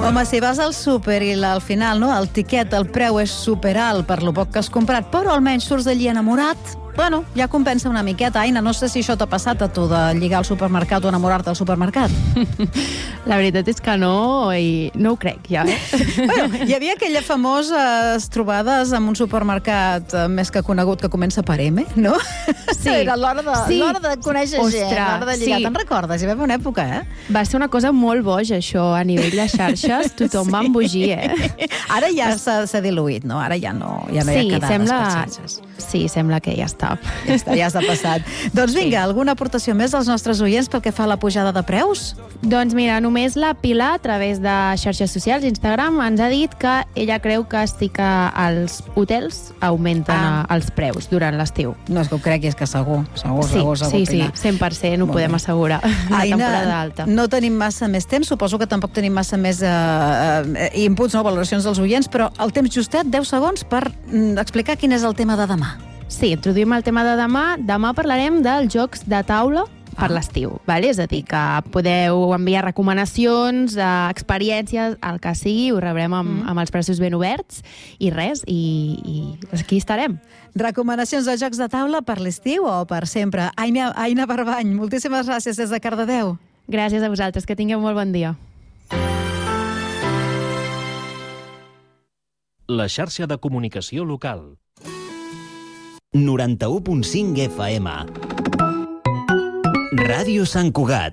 Home, si vas al súper i al final, no, el tiquet, el preu és superalt per lo poc que has comprat, però almenys surts d'allí enamorat, bueno, ja compensa una miqueta. Aina, no sé si això t'ha passat a tu, de lligar al supermercat o enamorar-te al supermercat. La veritat és que no, i no ho crec, ja. Bueno, hi havia aquelles famoses trobades en un supermercat més que conegut que comença per M, no? Sí. Era l'hora de conèixer gent, l'hora de lligar. Sí. Te'n recordes? Hi va haver una època, Va ser una cosa molt boja, això, a nivell de xarxes. Tothom va embogir, Ara ja s'ha diluït, no? Ara ja no hi ha quedades per xarxes. Sí, sembla que ja està. Ja està passat. Doncs vinga, alguna aportació més als nostres oients pel que fa a la pujada de preus? Doncs mira, només la Pilar, a través de xarxes socials, Instagram, ens ha dit que ella creu que sí que els hotels augmenten els preus durant l'estiu. No és que ho crec, és que segur. Sí, 100%, ho podem assegurar. La temporada alta. No tenim massa més temps, suposo que tampoc tenim massa més inputs, valoracions dels oients, però el temps justet, 10 segons, per explicar quin és el tema de demà. Sí, introduïm el tema de demà. Demà parlarem dels jocs de taula per l'estiu, és a dir, que podeu enviar recomanacions, experiències, el que sigui, ho rebrem amb els braços ben oberts, i res, i aquí estarem. Recomanacions de jocs de taula per l'estiu o per sempre? Aina Barbany, moltíssimes gràcies des de Cardedeu. Gràcies a vosaltres, que tingueu molt bon dia. La xarxa de comunicació local. 91.5 FM. Ràdio Sant Cugat.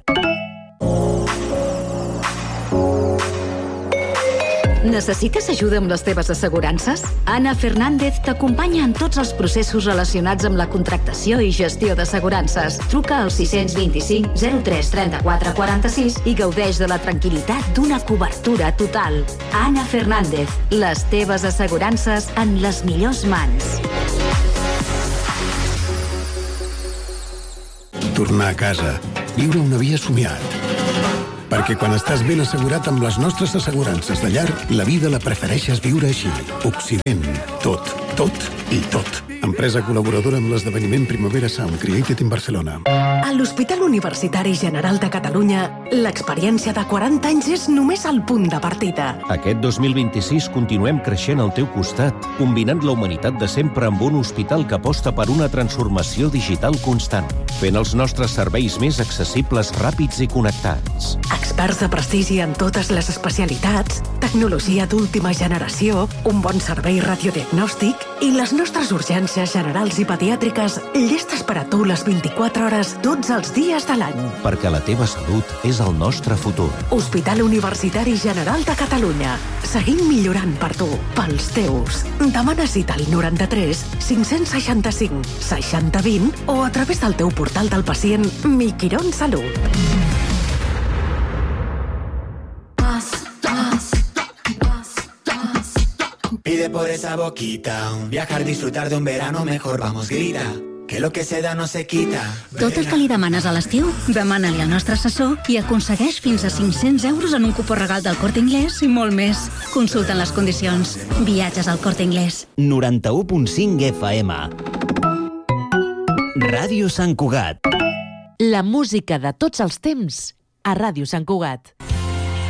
Necessites ajuda amb les teves assegurances? Anna Fernández t'acompanya en tots els processos relacionats amb la contractació i gestió d'assegurances. Truca al 625 03 34 46 i gaudeix de la tranquil·litat d'una cobertura total. Anna Fernández, les teves assegurances en les millors mans. Tornar a casa, viure una vida somiat. Perquè quan estàs ben assegurat amb les nostres assegurances de llar, la vida la prefereixes viure així. Occident. Tot i tot. Empresa col·laboradora amb l'esdeveniment Primavera Sound Created in Barcelona. A l'Hospital Universitari General de Catalunya, l'experiència de 40 anys és només el punt de partida. Aquest 2026 continuem creixent al teu costat, combinant la humanitat de sempre amb un hospital que aposta per una transformació digital constant, fent els nostres serveis més accessibles, ràpids i connectats. Experts de prestigi en totes les especialitats, tecnologia d'última generació, un bon servei radiodiagnòstic i les nostres urgències generals i pediàtriques llestes per a tu les 24 hores tots els dies de l'any. Perquè la teva salut és el nostre futur. Hospital Universitari General de Catalunya. Seguim millorant per tu, pels teus. Demana cita al 93 565 60 20 o a través del teu portal del pacient Mi Quirón Salut. Pide por esa boquita, viajar, disfrutar de un verano mejor, vamos, grita, que lo que se da no se quita. Tot el que li demanes a l'estiu, demana-li al nostre assessor i aconsegueix fins a 500 euros en un cupó regal del Corte Inglés i molt més. Consulten les condicions. Viatges al Corte Inglés. 91.5 FM. Ràdio Sant Cugat. La música de tots els temps a Ràdio Sant Cugat.